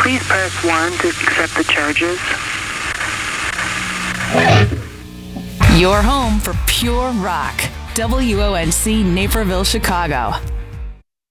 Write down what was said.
Please press 1 to accept the charges. Your home for pure rock. WONC Naperville, Chicago.